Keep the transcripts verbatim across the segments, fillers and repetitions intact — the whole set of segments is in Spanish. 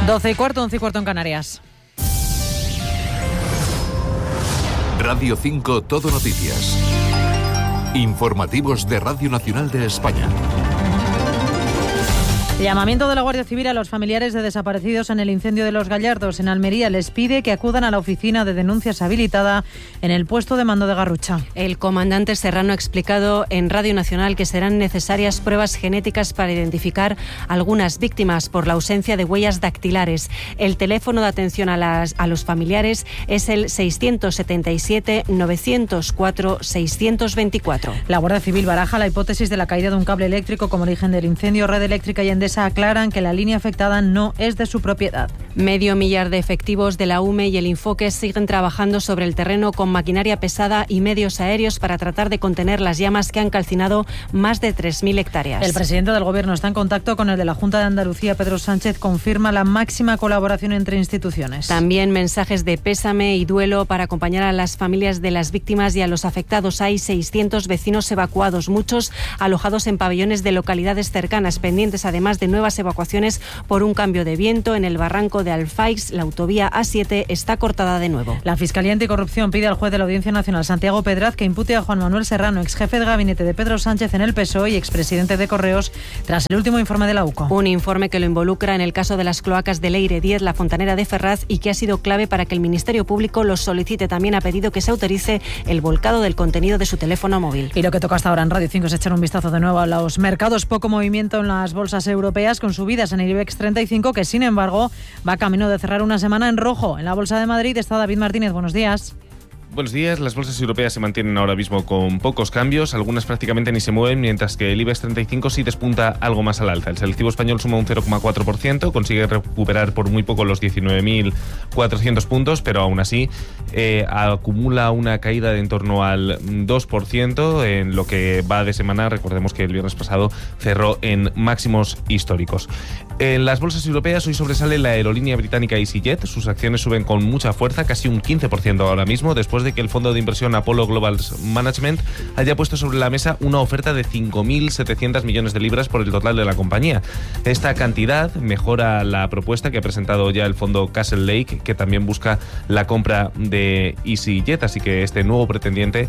doce y cuarto, once y cuarto en Canarias. Radio cinco Todo Noticias. Informativos de Radio Nacional de España. Llamamiento de la Guardia Civil a los familiares de desaparecidos en el incendio de Los Gallardos. En Almería les pide que acudan a la oficina de denuncias habilitada en el puesto de mando de Garrucha. El comandante Serrano ha explicado en Radio Nacional que serán necesarias pruebas genéticas para identificar algunas víctimas por la ausencia de huellas dactilares. El teléfono de atención a, las, a los familiares es el seiscientos setenta y siete, novecientos cuatro, seiscientos veinticuatro. La Guardia Civil baraja la hipótesis de la caída de un cable eléctrico como origen del incendio. Red Eléctrica y Endesa aclaran que la línea afectada no es de su propiedad. Medio millar de efectivos de la U M E y el Infoque siguen trabajando sobre el terreno con maquinaria pesada y medios aéreos para tratar de contener las llamas que han calcinado más de tres mil hectáreas. El presidente del Gobierno está en contacto con el de la Junta de Andalucía, Pedro Sánchez, confirma la máxima colaboración entre instituciones. También mensajes de pésame y duelo para acompañar a las familias de las víctimas y a los afectados. Hay seiscientos vecinos evacuados, muchos alojados en pabellones de localidades cercanas, pendientes además de nuevas evacuaciones por un cambio de viento. En el barranco de Alfaix, la autovía A siete está cortada de nuevo. La Fiscalía Anticorrupción pide al juez de la Audiencia Nacional, Santiago Pedraz, que impute a Juan Manuel Serrano, ex jefe de gabinete de Pedro Sánchez en el P S O E y expresidente de Correos, tras el último informe de la U C O. Un informe que lo involucra en el caso de las cloacas de Leire diez, La Fontanera de Ferraz, y que ha sido clave para que el Ministerio Público los solicite. También ha pedido que se autorice el volcado del contenido de su teléfono móvil. Y lo que toca hasta ahora en Radio cinco es echar un vistazo de nuevo a los mercados. Poco movimiento en las bolsas europeas, con subidas en el IBEX treinta y cinco, que sin embargo va camino de cerrar una semana en rojo. En la Bolsa de Madrid está David Martínez. Buenos días. Buenos días. Las bolsas europeas se mantienen ahora mismo con pocos cambios, algunas prácticamente ni se mueven, mientras que el IBEX treinta y cinco sí despunta algo más al alza. El selectivo español suma un cero coma cuatro por ciento, consigue recuperar por muy poco los diecinueve mil cuatrocientos puntos, pero aún así eh, acumula una caída de en torno al dos por ciento en lo que va de semana. Recordemos que el viernes pasado cerró en máximos históricos. En las bolsas europeas hoy sobresale la aerolínea británica EasyJet. Sus acciones suben con mucha fuerza, casi un quince por ciento ahora mismo, después de que el fondo de inversión Apollo Global Management haya puesto sobre la mesa una oferta de cinco mil setecientos millones de libras por el total de la compañía. Esta cantidad mejora la propuesta que ha presentado ya el fondo Castle Lake, que también busca la compra de EasyJet, así que este nuevo pretendiente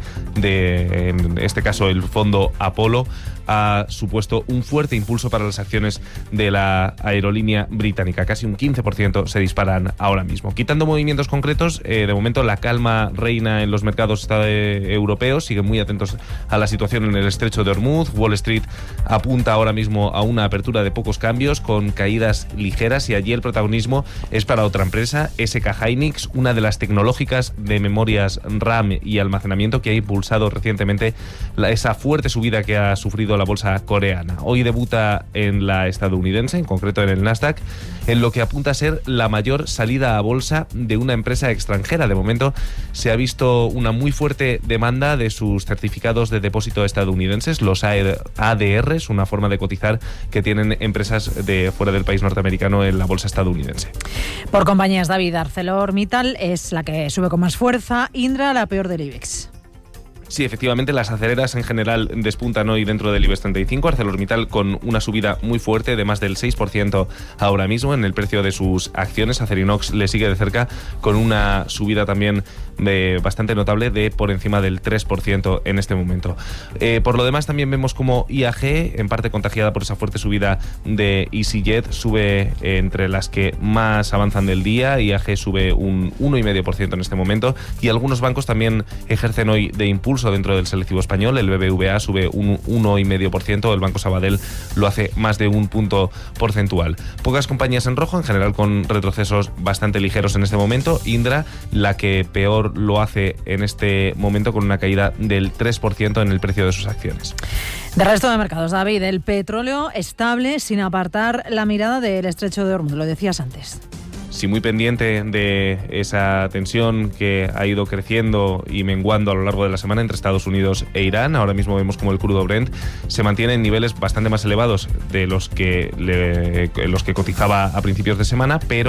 de, en este caso el fondo Apollo, ha supuesto un fuerte impulso para las acciones de la aerolínea británica. Casi un quince por ciento se disparan ahora mismo. Quitando movimientos concretos, eh, de momento la calma reina en los mercados eh, europeos. Siguen muy atentos a la situación en el estrecho de Hormuz. Wall Street apunta ahora mismo a una apertura de pocos cambios, con caídas ligeras, y allí el protagonismo es para otra empresa, S K Hynix, una de las tecnológicas de memorias RAM y almacenamiento que ha impulsado recientemente la, esa fuerte subida que ha sufrido la bolsa coreana. Hoy debuta en la estadounidense, en concreto en el Nasdaq, en lo que apunta a ser la mayor salida a bolsa de una empresa extranjera. De momento se ha visto una muy fuerte demanda de sus certificados de depósito estadounidenses, los A D Rs, una forma de cotizar que tienen empresas de fuera del país norteamericano en la bolsa estadounidense. Por compañías, David, ArcelorMittal es la que sube con más fuerza, Indra la peor del IBEX. Sí, efectivamente, las aceleras en general despuntan hoy dentro del IBEX treinta y cinco. ArcelorMittal con una subida muy fuerte de más del seis por ciento ahora mismo en el precio de sus acciones. Acerinox le sigue de cerca con una subida también de, bastante notable de por encima del tres por ciento en este momento. Eh, por lo demás, también vemos como I A G, en parte contagiada por esa fuerte subida de EasyJet, sube entre las que más avanzan del día. I A G sube un uno coma cinco por ciento en este momento, y algunos bancos también ejercen hoy de impulso dentro del selectivo español. El B B V A sube un uno coma cinco por ciento, el Banco Sabadell lo hace más de un punto porcentual. Pocas compañías en rojo, en general con retrocesos bastante ligeros en este momento. Indra, la que peor lo hace en este momento, con una caída del tres por ciento en el precio de sus acciones. De resto de mercados, David, el petróleo estable sin apartar la mirada del estrecho de Hormuz, lo decías antes. Sí, muy pendiente de esa tensión que ha ido creciendo y menguando a lo largo de la semana entre Estados Unidos e Irán. Ahora mismo vemos como el crudo Brent se mantiene en niveles bastante más elevados de los que, le, los que cotizaba a principios de semana, pero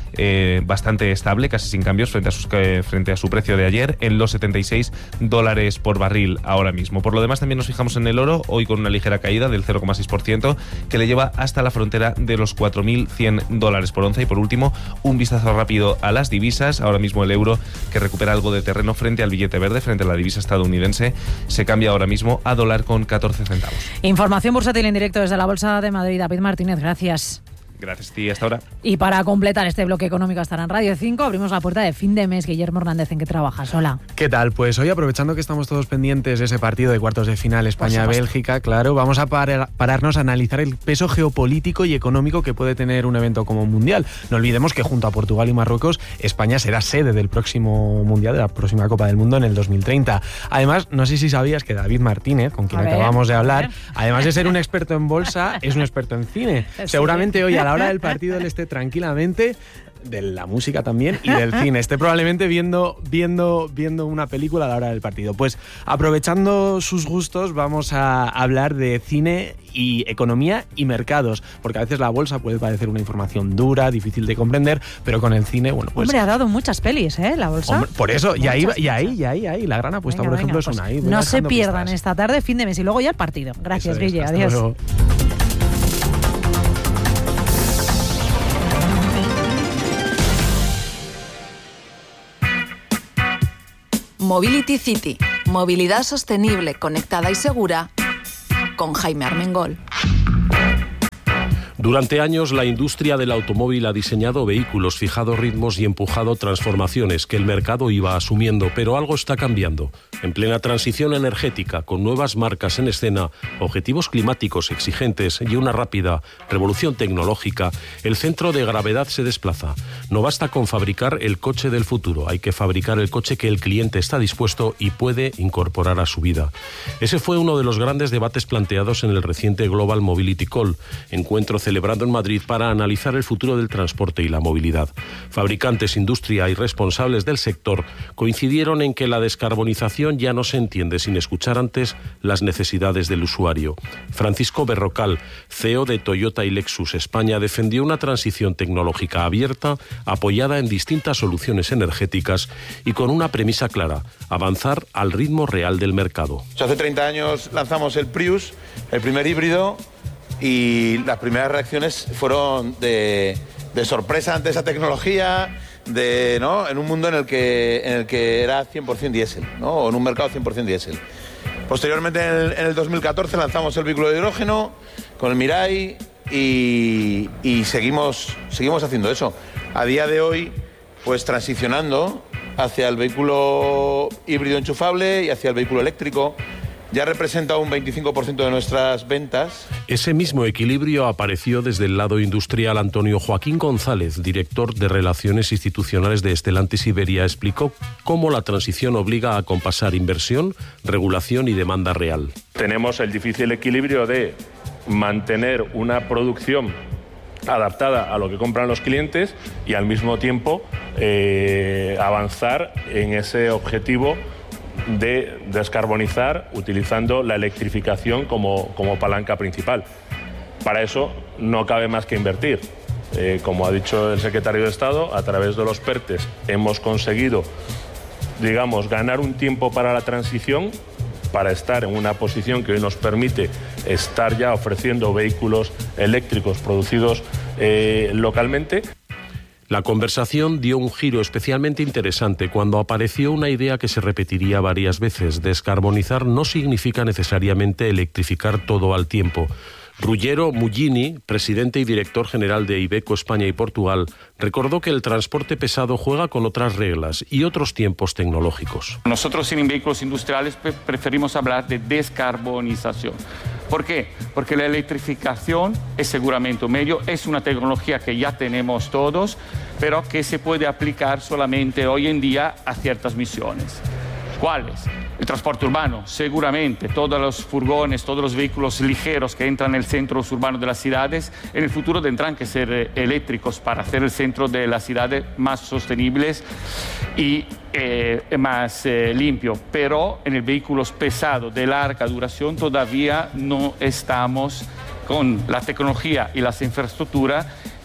eh, bastante estable, casi sin cambios frente a, sus, eh, frente a su precio de ayer, en los setenta y seis dólares por barril ahora mismo. Por lo demás, también nos fijamos en el oro, hoy con una ligera caída del cero coma seis por ciento, que le lleva hasta la frontera de los cuatro mil cien dólares por onza. Y por último, un vistazo rápido a las divisas. Ahora mismo el euro, que recupera algo de terreno frente al billete verde, frente a la divisa estadounidense, se cambia ahora mismo a dólar con catorce centavos. Información bursátil en directo desde la Bolsa de Madrid. David Martínez, gracias. Gracias a ti, hasta ahora. Y para completar este bloque económico estará en Radio cinco, abrimos la puerta de fin de mes. Guillermo Hernández, ¿en qué trabajas? Hola. ¿Qué tal? Pues hoy, aprovechando que estamos todos pendientes de ese partido de cuartos de final España-Bélgica, claro, vamos a par- pararnos a analizar el peso geopolítico y económico que puede tener un evento como un mundial. No olvidemos que junto a Portugal y Marruecos, España será sede del próximo mundial, de la próxima Copa del Mundo en el dos mil treinta. Además, no sé si sabías que David Martínez, con quien a acabamos ver, de hablar, además de ser un experto en bolsa, es un experto en cine. Sí. Seguramente hoy, a la hora del partido, esté tranquilamente, de la música también y del cine, esté probablemente viendo, viendo, viendo una película a la hora del partido. Pues aprovechando sus gustos, vamos a hablar de cine y economía y mercados, porque a veces la bolsa puede parecer una información dura, difícil de comprender, pero con el cine, bueno, pues... Hombre, ha dado muchas pelis, ¿eh? La bolsa. Hombre, por eso, y ahí, Muchas, y ahí, muchas. y ahí, y ahí, la gran apuesta, Venga, por ejemplo, venga, es una pues ahí. no se pierdan pistas. esta tarde, fin de mes, y luego ya el partido. Gracias, Eso es, Guille. hasta Adiós. luego. Mobility City, movilidad sostenible, conectada y segura, con Jaime Armengol. Durante años, la industria del automóvil ha diseñado vehículos, fijado ritmos y empujado transformaciones que el mercado iba asumiendo, pero algo está cambiando. En plena transición energética, con nuevas marcas en escena, objetivos climáticos exigentes y una rápida revolución tecnológica, el centro de gravedad se desplaza. No basta con fabricar el coche del futuro, hay que fabricar el coche que el cliente está dispuesto y puede incorporar a su vida. Ese fue uno de los grandes debates planteados en el reciente Global Mobility Call, encuentro celebrado en Madrid para analizar el futuro del transporte y la movilidad. Fabricantes, industria y responsables del sector coincidieron en que la descarbonización ya no se entiende sin escuchar antes las necesidades del usuario. Francisco Berrocal, C E O de Toyota y Lexus España, defendió una transición tecnológica abierta, apoyada en distintas soluciones energéticas y con una premisa clara: avanzar al ritmo real del mercado. Hace treinta años lanzamos el Prius, el primer híbrido, y las primeras reacciones fueron de, de sorpresa ante esa tecnología, de, ¿no? en un mundo en el que, en el que era cien por ciento diésel, ¿no? o en un mercado cien por ciento diésel. Posteriormente, en el, en el dos mil catorce, lanzamos el vehículo de hidrógeno con el Mirai y, y seguimos, seguimos haciendo eso. A día de hoy, pues transicionando hacia el vehículo híbrido enchufable y hacia el vehículo eléctrico. Ya representa un veinticinco por ciento de nuestras ventas. Ese mismo equilibrio apareció desde el lado industrial. Antonio Joaquín González, director de Relaciones Institucionales de Stellantis Iberia, explicó cómo la transición obliga a compasar inversión, regulación y demanda real. Tenemos el difícil equilibrio de mantener una producción adaptada a lo que compran los clientes y al mismo tiempo eh, avanzar en ese objetivo de descarbonizar utilizando la electrificación como, como palanca principal. Para eso no cabe más que invertir. Eh, como ha dicho el secretario de Estado, a través de los PERTES hemos conseguido, digamos, ganar un tiempo para la transición, para estar en una posición que hoy nos permite estar ya ofreciendo vehículos eléctricos producidos eh, localmente. La conversación dio un giro especialmente interesante cuando apareció una idea que se repetiría varias veces. Descarbonizar no significa necesariamente electrificar todo al tiempo. Ruggero Mullini, presidente y director general de Iveco España y Portugal, recordó que el transporte pesado juega con otras reglas y otros tiempos tecnológicos. Nosotros en vehículos industriales preferimos hablar de descarbonización. ¿Por qué? Porque la electrificación es seguramente un medio, es una tecnología que ya tenemos todos, pero que se puede aplicar solamente hoy en día a ciertas misiones. ¿Cuáles? El transporte urbano, seguramente, todos los furgones, todos los vehículos ligeros que entran en el centro urbano de las ciudades, en el futuro tendrán que ser eléctricos para hacer el centro de las ciudades más sostenibles y eh, más eh, limpio. Pero en el vehículos pesados de larga duración todavía no estamos con la tecnología y las infraestructuras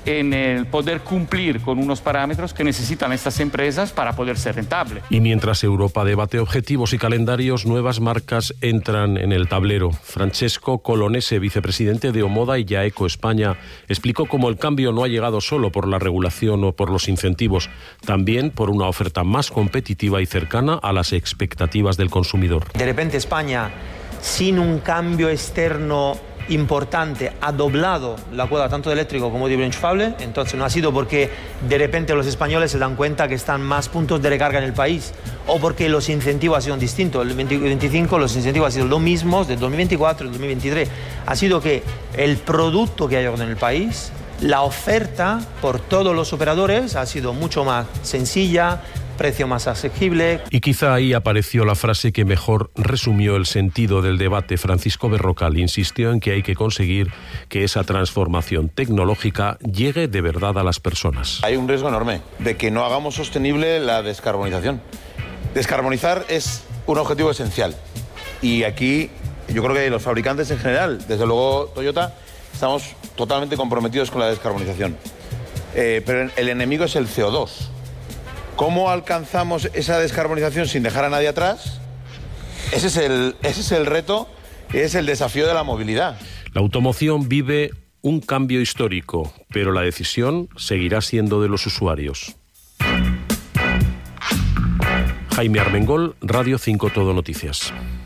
en el poder cumplir con unos parámetros que necesitan estas empresas para poder ser rentables. Y mientras Europa debate objetivos y calendarios, nuevas marcas entran en el tablero. Francesco Colonese, vicepresidente de Omoda y Yaeco España, explicó cómo el cambio no ha llegado solo por la regulación o por los incentivos, también por una oferta más competitiva y cercana a las expectativas del consumidor. De repente España, sin un cambio externo importante, ha doblado la cuota tanto de eléctrico como de hidroenchufable. Entonces no ha sido porque de repente los españoles se dan cuenta que están más puntos de recarga en el país o porque los incentivos han sido distintos. El veinte veinticinco los incentivos han sido los mismos del dos mil veinticuatro y el dos mil veintitrés. Ha sido que el producto que hay en el país, la oferta por todos los operadores ha sido mucho más sencilla, precio más asequible. Y quizá ahí apareció la frase que mejor resumió el sentido del debate. Francisco Berrocal insistió en que hay que conseguir que esa transformación tecnológica llegue de verdad a las personas. Hay un riesgo enorme de que no hagamos sostenible la descarbonización. Descarbonizar es un objetivo esencial. Y aquí yo creo que los fabricantes en general, desde luego Toyota, estamos totalmente comprometidos con la descarbonización. Eh, pero el enemigo es el C O dos. ¿Cómo alcanzamos esa descarbonización sin dejar a nadie atrás? Ese es el, ese es el reto, es el desafío de la movilidad. La automoción vive un cambio histórico, pero la decisión seguirá siendo de los usuarios. Jaime Armengol, Radio cinco Todo Noticias.